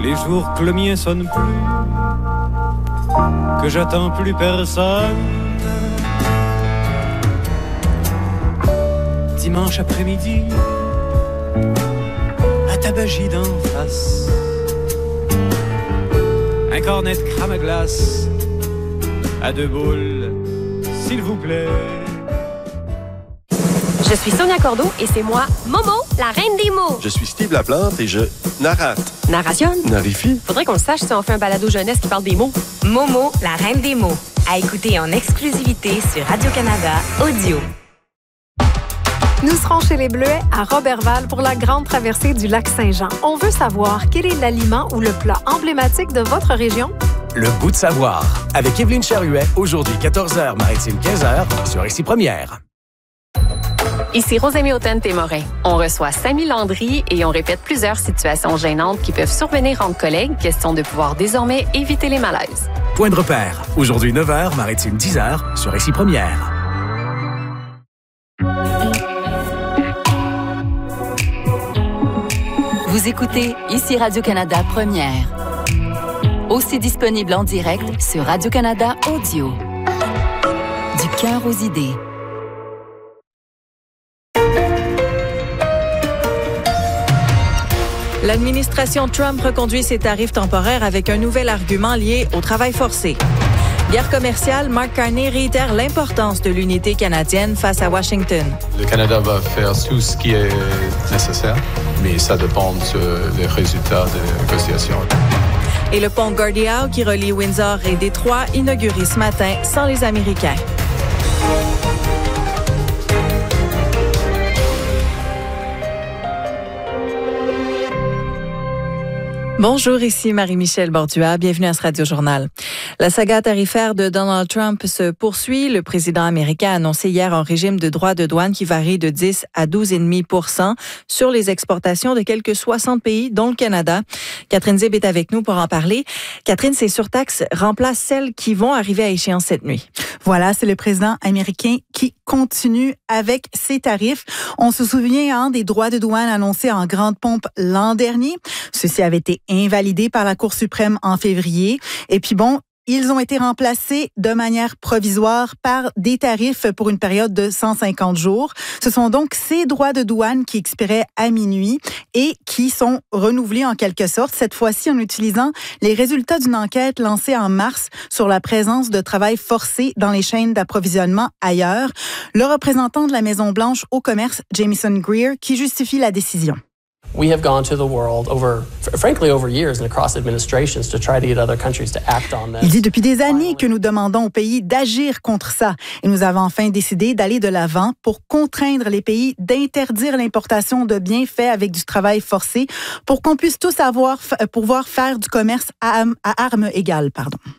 les jours que le mien sonne plus, que j'attends plus personne. Dimanche après-midi, à Tabagie d'en face, un cornet de crème à glace, à 2 boules, s'il vous plaît. Je suis Sonia Cordeau et c'est moi, Momo, la reine des mots. Je suis Steve Laplante et je narrate. Narration? Narifie. Faudrait qu'on le sache si on fait un balado jeunesse qui parle des mots. Momo, la reine des mots. À écouter en exclusivité sur Radio-Canada Audio. Nous serons chez les Bleuets à Roberval pour la grande traversée du lac Saint-Jean. On veut savoir quel est l'aliment ou le plat emblématique de votre région? Le goût de savoir. Avec Évelyne Charuet, aujourd'hui 14h, Maritime 15h, sur Ici Première. Ici Rosemée Automne-Témorin. On reçoit Samy Landry et on répète plusieurs situations gênantes qui peuvent survenir entre collègues, question de pouvoir désormais éviter les malaises. Point de repère. Aujourd'hui 9h, Maritime 10h, sur Ici Première. Vous écoutez Ici Radio-Canada Première. Aussi disponible en direct sur Radio-Canada Audio. Du cœur aux idées. L'administration Trump reconduit ses tarifs temporaires avec un nouvel argument lié au travail forcé. Guerre commerciale, Mark Carney réitère l'importance de l'unité canadienne face à Washington. Le Canada va faire tout ce qui est nécessaire, mais ça dépend des résultats des négociations. Et le pont Gordie Howe qui relie Windsor et Détroit inauguré ce matin sans les Américains. Bonjour, ici Marie-Michel Bordua. Bienvenue à ce Radio-Journal. La saga tarifaire de Donald Trump se poursuit. Le président américain a annoncé hier un régime de droits de douane qui varie de 10 à 12,5 % sur les exportations de quelques 60 pays, dont le Canada. Catherine Zib est avec nous pour en parler. Catherine, ces surtaxes remplacent celles qui vont arriver à échéance cette nuit. Voilà, c'est le président américain qui continue avec ses tarifs. On se souvient des droits de douane annoncés en grande pompe l'an dernier. Ceci avait été invalidé par la Cour suprême en février. Et puis bon, ils ont été remplacés de manière provisoire par des tarifs pour une période de 150 jours. Ce sont donc ces droits de douane qui expiraient à minuit et qui sont renouvelés en quelque sorte, cette fois-ci en utilisant les résultats d'une enquête lancée en mars sur la présence de travail forcé dans les chaînes d'approvisionnement ailleurs. Le représentant de la Maison-Blanche au commerce, Jamieson Greer, qui justifie la décision. We have gone to the world over years and across administrations to try to get other countries to act on this. Il dit depuis des années que nous demandons aux pays d'agir contre ça. Et nous avons enfin décidé d'aller de l'avant pour contraindre les pays d'interdire l'importation de biens faits avec du travail forcé pour qu'on puisse tous pouvoir faire du commerce à armes égales.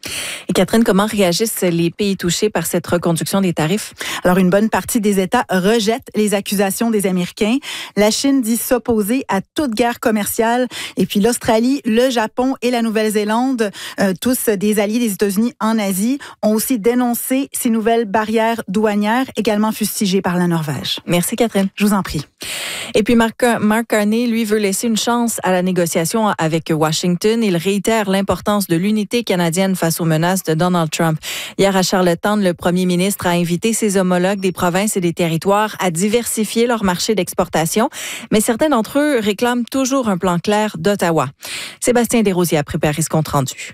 Et Catherine, comment réagissent les pays touchés par cette reconduction des tarifs? Alors, une bonne partie des États rejettent les accusations des Américains. La Chine dit s'opposer à toute guerre commerciale. Et puis l'Australie, le Japon et la Nouvelle-Zélande, tous des alliés des États-Unis en Asie, ont aussi dénoncé ces nouvelles barrières douanières, également fustigées par la Norvège. Merci Catherine. Je vous en prie. Et puis Mark Carney, lui, veut laisser une chance à la négociation avec Washington. Il réitère l'importance de l'unité canadienne face aux menaces de Donald Trump. Hier à Charlottetown, le premier ministre a invité ses homologues des provinces et des territoires à diversifier leur marché d'exportation, mais certains d'entre eux réclament toujours un plan clair d'Ottawa. Sébastien Desrosiers a préparé ce compte-rendu.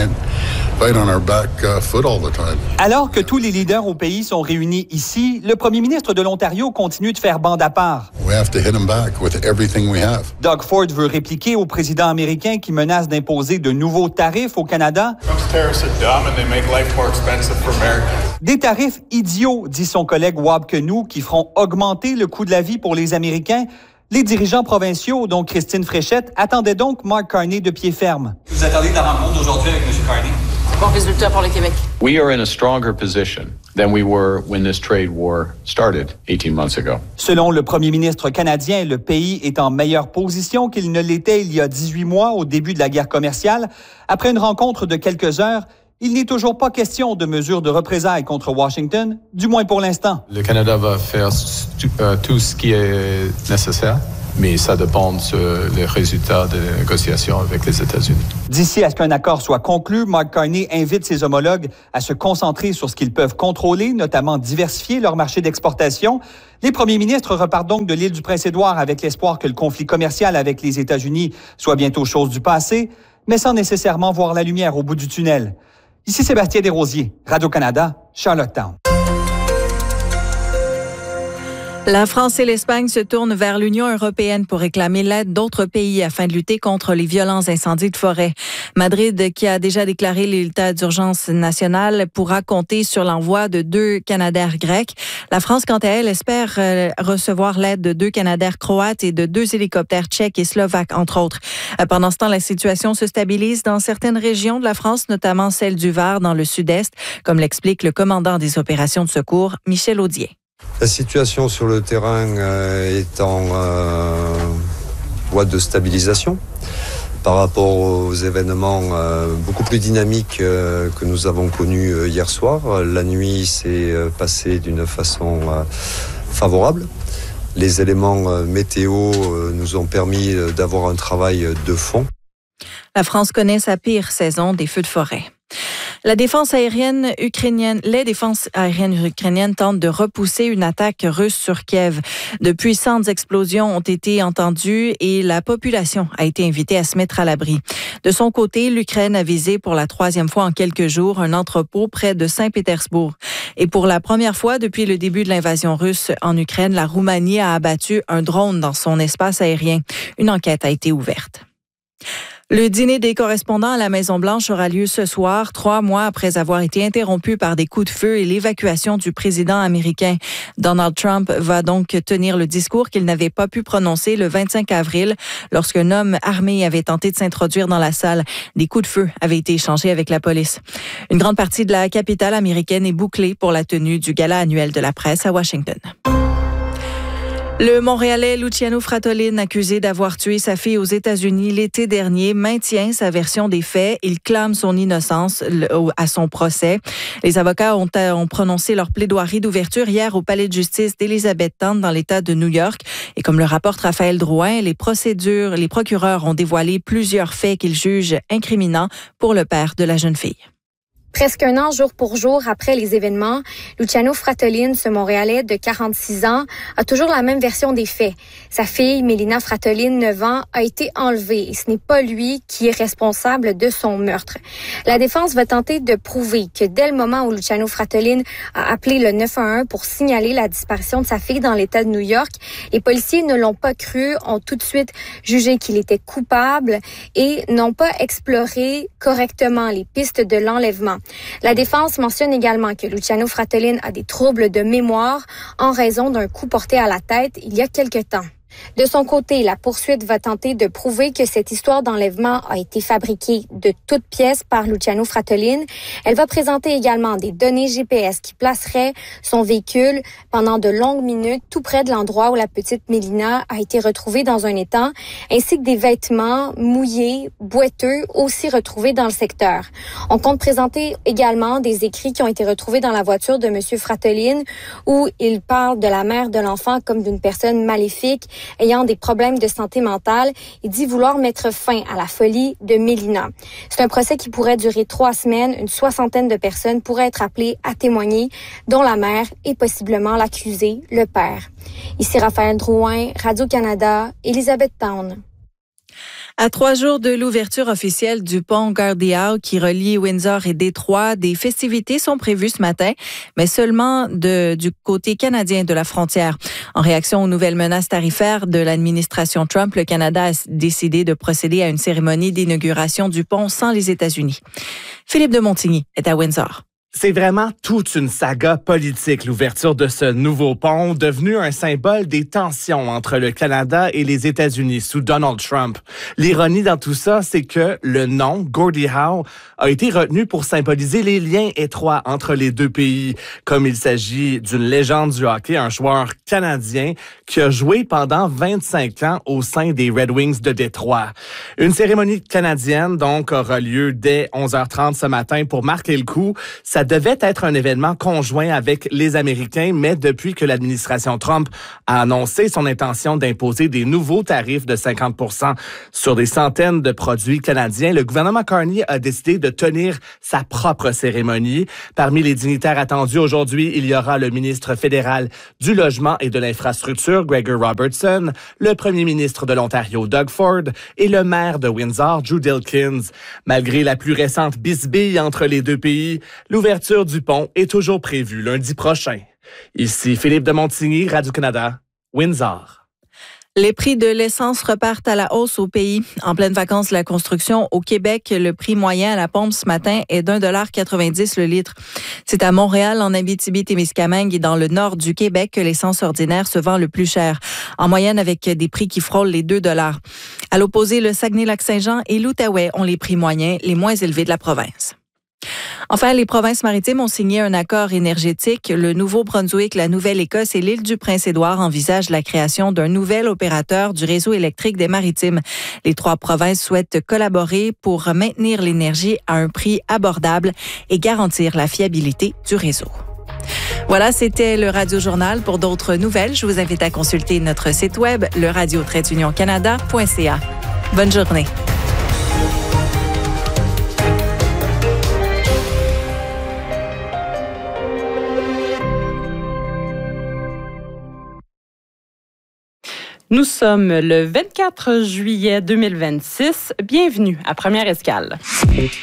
Alors que tous les leaders au pays sont réunis ici, le premier ministre de l'Ontario continue de faire bande à part. Doug Ford veut répliquer au président américain qui menace d'imposer de nouveaux tarifs au Canada. Des tarifs idiots, dit son collègue Wab Kinew, qui feront augmenter le coût de la vie pour les Américains. Les dirigeants provinciaux, dont Christine Fréchette, attendaient donc Mark Carney de pied ferme. Vous attendez de la rencontre d'aujourd'hui avec M. Carney? Bon résultat pour le Québec. We are in a stronger position than we were when this trade war started 18 months ago. Selon le premier ministre canadien, le pays est en meilleure position qu'il ne l'était il y a 18 mois au début de la guerre commerciale. Après une rencontre de quelques heures, il n'est toujours pas question de mesures de représailles contre Washington, du moins pour l'instant. Le Canada va faire tout ce qui est nécessaire, mais ça dépend des résultats des négociations avec les États-Unis. D'ici à ce qu'un accord soit conclu, Mark Carney invite ses homologues à se concentrer sur ce qu'ils peuvent contrôler, notamment diversifier leur marché d'exportation. Les premiers ministres repartent donc de l'île du Prince-Édouard avec l'espoir que le conflit commercial avec les États-Unis soit bientôt chose du passé, mais sans nécessairement voir la lumière au bout du tunnel. Ici Sébastien Desrosiers, Radio-Canada, Charlottetown. La France et l'Espagne se tournent vers l'Union européenne pour réclamer l'aide d'autres pays afin de lutter contre les violents incendies de forêt. Madrid, qui a déjà déclaré l'état d'urgence nationale, pourra compter sur l'envoi de 2 Canadair grecs. La France, quant à elle, espère recevoir l'aide de 2 Canadair croates et de 2 hélicoptères tchèques et slovaques, entre autres. Pendant ce temps, la situation se stabilise dans certaines régions de la France, notamment celle du Var dans le sud-est, comme l'explique le commandant des opérations de secours, Michel Audier. La situation sur le terrain est en voie de stabilisation par rapport aux événements beaucoup plus dynamiques que nous avons connus hier soir. La nuit s'est passée d'une façon favorable. Les éléments météo nous ont permis d'avoir un travail de fond. La France connaît sa pire saison des feux de forêt. Les défenses aériennes ukrainiennes tentent de repousser une attaque russe sur Kiev. De puissantes explosions ont été entendues et la population a été invitée à se mettre à l'abri. De son côté, l'Ukraine a visé pour la 3e fois en quelques jours un entrepôt près de Saint-Pétersbourg. Et pour la première fois depuis le début de l'invasion russe en Ukraine, la Roumanie a abattu un drone dans son espace aérien. Une enquête a été ouverte. Le dîner des correspondants à la Maison-Blanche aura lieu ce soir, 3 mois après avoir été interrompu par des coups de feu et l'évacuation du président américain. Donald Trump va donc tenir le discours qu'il n'avait pas pu prononcer le 25 avril lorsqu'un homme armé avait tenté de s'introduire dans la salle. Des coups de feu avaient été échangés avec la police. Une grande partie de la capitale américaine est bouclée pour la tenue du gala annuel de la presse à Washington. Le Montréalais Luciano Fratellin, accusé d'avoir tué sa fille aux États-Unis l'été dernier, maintient sa version des faits. Il clame son innocence à son procès. Les avocats ont prononcé leur plaidoirie d'ouverture hier au palais de justice d'Elizabethtown dans l'État de New York. Et comme le rapporte Raphaël Drouin, les procureurs ont dévoilé plusieurs faits qu'ils jugent incriminants pour le père de la jeune fille. Presque un an jour pour jour après les événements, Luciano Fratellin, ce Montréalais de 46 ans, a toujours la même version des faits. Sa fille, Mélina Fratellin, 9 ans, a été enlevée et ce n'est pas lui qui est responsable de son meurtre. La défense va tenter de prouver que dès le moment où Luciano Fratellin a appelé le 911 pour signaler la disparition de sa fille dans l'État de New York, les policiers ne l'ont pas cru, ont tout de suite jugé qu'il était coupable et n'ont pas exploré correctement les pistes de l'enlèvement. La défense mentionne également que Luciano Fratellin a des troubles de mémoire en raison d'un coup porté à la tête il y a quelque temps. De son côté, la poursuite va tenter de prouver que cette histoire d'enlèvement a été fabriquée de toutes pièces par Luciano Fratellin. Elle va présenter également des données GPS qui placeraient son véhicule pendant de longues minutes tout près de l'endroit où la petite Mélina a été retrouvée dans un étang, ainsi que des vêtements mouillés, boiteux, aussi retrouvés dans le secteur. On compte présenter également des écrits qui ont été retrouvés dans la voiture de M. Fratellin où il parle de la mère de l'enfant comme d'une personne maléfique ayant des problèmes de santé mentale et dit vouloir mettre fin à la folie de Mélina. C'est un procès qui pourrait durer 3 semaines. Une 60aine de personnes pourraient être appelées à témoigner, dont la mère et possiblement l'accusé, le père. Ici Raphaël Drouin, Radio-Canada, Elizabethtown. À 3 jours de l'ouverture officielle du pont Gordie Howe qui relie Windsor et Détroit, des festivités sont prévues ce matin, mais seulement du côté canadien de la frontière. En réaction aux nouvelles menaces tarifaires de l'administration Trump, le Canada a décidé de procéder à une cérémonie d'inauguration du pont sans les États-Unis. Philippe de Montigny est à Windsor. C'est vraiment toute une saga politique, l'ouverture de ce nouveau pont, devenu un symbole des tensions entre le Canada et les États-Unis sous Donald Trump. L'ironie dans tout ça, c'est que le nom, Gordie Howe, a été retenu pour symboliser les liens étroits entre les deux pays. Comme il s'agit d'une légende du hockey, un joueur canadien qui a joué pendant 25 ans au sein des Red Wings de Détroit. Une cérémonie canadienne, donc, aura lieu dès 11h30 ce matin pour marquer le coup. Ça Ça devait être un événement conjoint avec les Américains, mais depuis que l'administration Trump a annoncé son intention d'imposer des nouveaux tarifs de 50% sur des centaines de produits canadiens, le gouvernement Carney a décidé de tenir sa propre cérémonie. Parmi les dignitaires attendus aujourd'hui, il y aura le ministre fédéral du Logement et de l'Infrastructure, Gregor Robertson, le premier ministre de l'Ontario, Doug Ford, et le maire de Windsor, Drew Dilkins. Malgré la plus récente bisbille entre les deux pays, l'ouverture du pont est toujours prévue lundi prochain. Ici Philippe de Montigny, Radio-Canada, Windsor. Les prix de l'essence repartent à la hausse au pays. En pleine vacances de la construction au Québec, le prix moyen à la pompe ce matin est d'1,90 $ le litre. C'est à Montréal, en Abitibi-Témiscamingue et dans le nord du Québec que l'essence ordinaire se vend le plus cher, en moyenne avec des prix qui frôlent les 2 $. À l'opposé, le Saguenay-Lac-Saint-Jean et l'Outaouais ont les prix moyens les moins élevés de la province. Enfin, les provinces maritimes ont signé un accord énergétique. Le Nouveau-Brunswick, la Nouvelle-Écosse et l'île du Prince-Édouard envisagent la création d'un nouvel opérateur du réseau électrique des maritimes. Les 3 provinces souhaitent collaborer pour maintenir l'énergie à un prix abordable et garantir la fiabilité du réseau. Voilà, c'était le Radio Journal. Pour d'autres nouvelles, je vous invite à consulter notre site web, leradio-canada.ca. Bonne journée. Nous sommes le 24 juillet 2026. Bienvenue à Première Escale.